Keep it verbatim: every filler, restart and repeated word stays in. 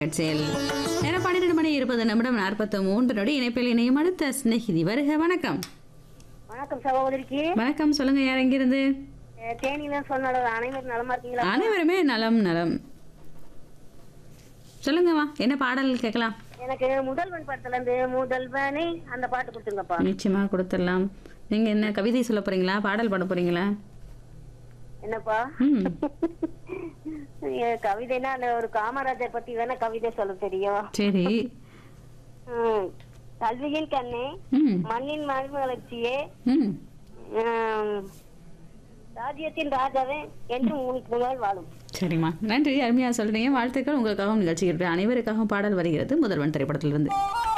செயல் நேரம் பன்னிரண்டு மணி இருபது நிமிடம் நாற்பத்தி மூன்று நொடி இணைப்பில் இணையும் அடுத்த சிநேகிதி வருக. வணக்கம். வணக்கம் சகோதரிக்கு. வணக்கம், சொல்லுங்க, யார் எங்கிருந்து? தேனியில சொன்ன அனைவரும் நலமா இருக்கீங்களா? அனைவருமே நலம் நலம். சொல்லுங்கம்மா, என்ன பாடல் கேட்கலாம்? எனக்கு முதல்வன் படத்துல இருந்து முதல்வனே அந்த பாட்டு கொடுத்துருங்கப்பா. நிச்சயமா கொடுத்துடலாம். நீங்க என்ன கவிதை சொல்ல போறீங்களா, பாடல் பாட போறீங்களா? என்னப்பா ம் கவிதைனா அந்த ஒரு காமராஜர் பத்தி வேணா கவிதை சொல்ல தெரியும். சரி. ம். கல்வியின் கண்ணே, ம் மண்ணின் மறுமலர்ச்சியே, ம் ம், ராஜ்யத்தின் ராஜாவே என்று உங்களுக்கு முன்னால் வாழும். சரிம்மா, நன்றி, அருமையா சொல்றீங்க. வாழ்த்துக்கள். உங்களுக்காகவும் நிகழ்ச்சி அனைவருக்காகவும் பாடல் வருகிறது முதல்வன் திரைப்படத்திலிருந்து.